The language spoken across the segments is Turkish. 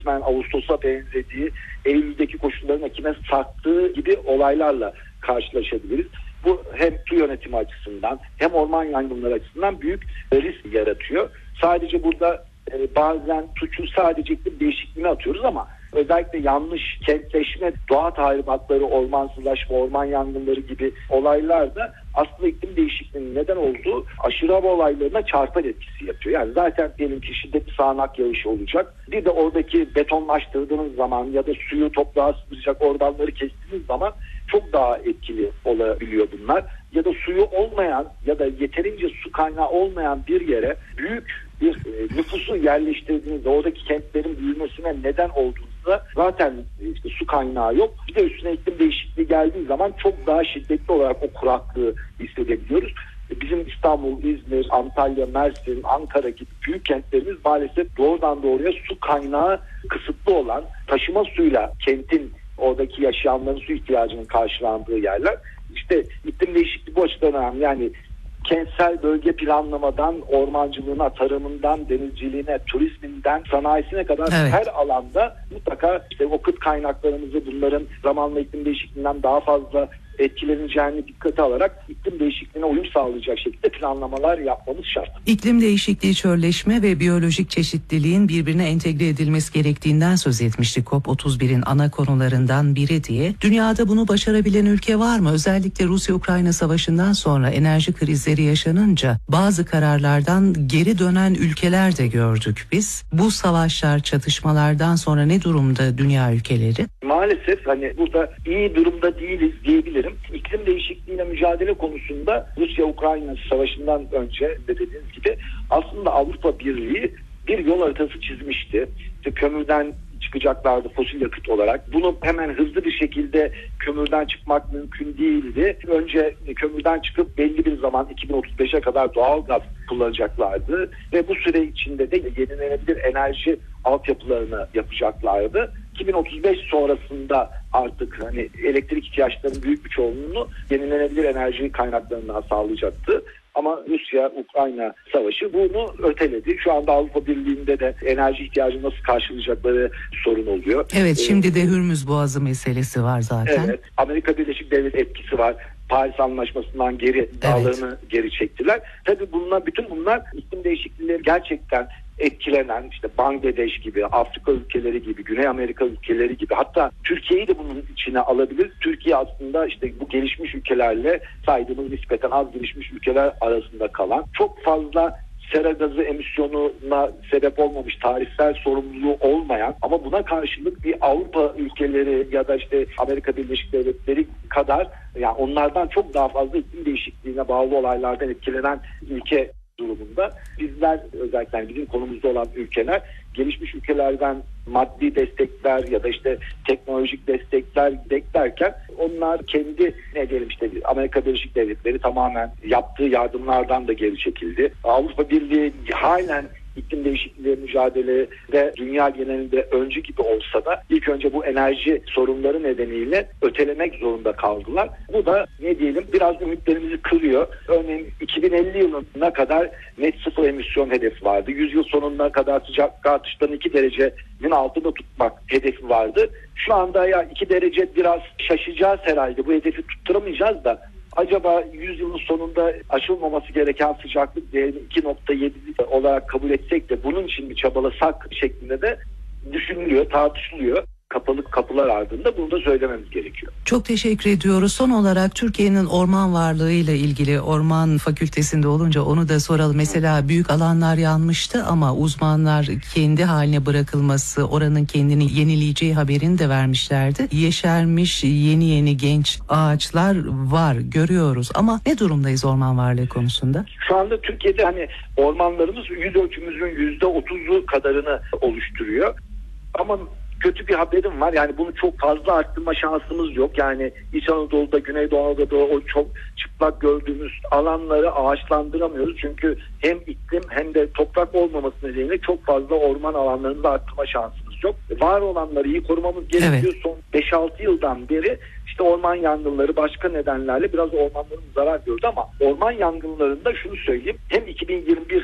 Ağustos'a benzediği, Eylül'deki koşulların Ekim'e sarktığı gibi olaylarla karşılaşabiliriz. Bu hem su yönetimi açısından hem orman yangınları açısından büyük risk yaratıyor. Sadece burada bazen suçu sadece iklim değişikliğine atıyoruz ama özellikle yanlış kentleşme, doğa tahribatları, ormansızlaşma, orman yangınları gibi olaylar da aslında iklim değişikliğinin neden olduğu aşırı hava olaylarına çarpan etkisi yapıyor. Yani zaten diyelim ki şiddetli sağanak yağış olacak. Bir de oradaki betonlaştırdığınız zaman ya da suyu toprağa sızdıracak organları kestiğiniz zaman çok daha etkili olabiliyor bunlar. Ya da suyu olmayan ya da yeterince su kaynağı olmayan bir yere büyük bir nüfusu yerleştirdiğinizde oradaki kentlerin büyümesine neden olduğunuzda zaten işte su kaynağı yok. Bir de üstüne iklim değişikliği geldiği zaman çok daha şiddetli olarak o kuraklığı hissedebiliyoruz. Bizim İstanbul, İzmir, Antalya, Mersin, Ankara gibi büyük kentlerimiz maalesef doğrudan doğruya su kaynağı kısıtlı olan, taşıma suyla kentin oradaki yaşayanların su ihtiyacının karşılandığı yerler. İşte iklim değişikliği bu açıdan önemli. Yani kentsel bölge planlamadan ormancılığına, tarımından, denizciliğine, turizminden, sanayisine kadar her alanda mutlaka işte o kıt kaynaklarımızı bunların zamanla iklim değişikliğinden daha fazla etkileneceğini dikkate alarak iklim değişikliğine uyum sağlayacak şekilde planlamalar yapmamız şart. İklim değişikliği, çölleşme ve biyolojik çeşitliliğin birbirine entegre edilmesi gerektiğinden söz etmişti COP31'in ana konularından biri diye. Dünyada bunu başarabilen ülke var mı? Özellikle Rusya-Ukrayna savaşından sonra enerji krizleri yaşanınca bazı kararlardan geri dönen ülkeler de gördük biz. Bu savaşlar, çatışmalardan sonra ne durumda dünya ülkeleri? Maalesef burada iyi durumda değiliz diyebilirim. İklim değişikliğiyle mücadele konusunda Rusya-Ukrayna savaşından önce de dediğiniz gibi aslında Avrupa Birliği bir yol haritası çizmişti. İşte kömürden çıkacaklardı fosil yakıt olarak. Bunu hemen hızlı bir şekilde kömürden çıkmak mümkün değildi. Önce kömürden çıkıp belli bir zaman 2035'e kadar doğal gaz kullanacaklardı ve bu süre içinde de yenilenebilir enerji altyapılarını yapacaklardı. 2035 sonrasında artık elektrik ihtiyaçlarının büyük bir çoğunluğunu yenilenebilir enerji kaynaklarından sağlayacaktı. Ama Rusya-Ukrayna savaşı bunu öteledi. Şu anda Avrupa Birliği'nde de enerji ihtiyacını nasıl karşılayacakları sorun oluyor. Evet, şimdi de Hürmüz Boğazı meselesi var zaten. Evet, Amerika Birleşik Devletleri etkisi var. Paris Anlaşması'ndan dağlarını geri çektiler. Tabii bütün bunlar iklim değişiklikleri gerçekten etkilenen işte Bangladeş gibi, Afrika ülkeleri gibi, Güney Amerika ülkeleri gibi, hatta Türkiye'yi de bunun içine alabilir. Türkiye aslında işte bu gelişmiş ülkelerle saydığımız nispeten az gelişmiş ülkeler arasında kalan, çok fazla sera gazı emisyonuna sebep olmamış, tarihsel sorumluluğu olmayan ama buna karşılık bir Avrupa ülkeleri ya da işte Amerika Birleşik Devletleri kadar, yani onlardan çok daha fazla iklim değişikliğine bağlı olaylardan etkilenen ülke durumunda bizler, özellikle bizim konumuzda olan ülkeler, gelişmiş ülkelerden maddi destekler ya da işte teknolojik destekler beklerken onlar kendi Amerika Birleşik Devletleri tamamen yaptığı yardımlardan da geri çekildi. Avrupa Birliği halen iklim değişikliği mücadelede dünya genelinde öncü gibi olsa da ilk önce bu enerji sorunları nedeniyle ötelemek zorunda kaldılar. Bu da biraz ümitlerimizi kırıyor. Örneğin 2050 yılına kadar net sıfır emisyon hedefi vardı. 100 yıl sonuna kadar sıcaklık artışlarını 2 derecenin altında tutmak hedefi vardı. Şu anda 2 derece biraz şaşacağız herhalde. Bu hedefi tutturamayacağız da acaba 100 yılın sonunda aşılmaması gereken sıcaklık değerini 2.7 olarak kabul etsek de bunun için bir çabalasak şeklinde de düşünülüyor, tartışılıyor. Kapalı kapılar ardında bunu da söylememiz gerekiyor. Çok teşekkür ediyoruz. Son olarak Türkiye'nin orman varlığıyla ilgili, orman fakültesinde olunca onu da soralım. Mesela büyük alanlar yanmıştı ama uzmanlar kendi haline bırakılması, oranın kendini yenileyeceği haberini de vermişlerdi. Yeşermiş yeni genç ağaçlar var, görüyoruz ama ne durumdayız orman varlığı konusunda? Şu anda Türkiye'de ormanlarımız yüz ölçümümüzün %30'u kadarını oluşturuyor. Ama kötü bir haberim var. Yani bunu çok fazla arttırma şansımız yok. Yani İç Anadolu'da, Güneydoğu Anadolu'da o çok çıplak gördüğümüz alanları ağaçlandıramıyoruz. Çünkü hem iklim hem de toprak olmaması nedeniyle çok fazla orman alanlarını da arttırma şansımız yok. Var olanları iyi korumamız gerekiyor. Evet. Son 5-6 yıldan beri işte orman yangınları başka nedenlerle biraz ormanlarımız zarar gördü ama orman yangınlarında şunu söyleyeyim. Hem 2021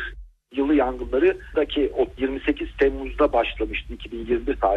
yılı yangınlarıdaki o 28 Temmuz'da başlamıştı 2021 tarihinde.